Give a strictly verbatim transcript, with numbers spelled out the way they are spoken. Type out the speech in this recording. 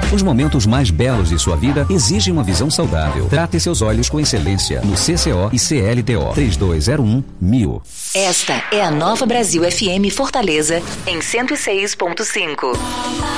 Os momentos mais belos de sua vida exigem uma visão saudável. Trate seus olhos com excelência no C C O e C L T O. três dois zero um mil. Esta é a Nova Brasil F M Fortaleza em cento e seis ponto cinco.